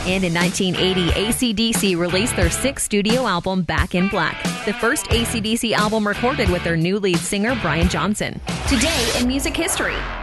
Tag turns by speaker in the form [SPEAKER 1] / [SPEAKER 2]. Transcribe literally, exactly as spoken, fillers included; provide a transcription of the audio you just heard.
[SPEAKER 1] And in nineteen eighty, A C D C released their sixth studio album, Back in Black, the first A C D C album recorded with their new lead singer, Brian Johnson. Today in music history.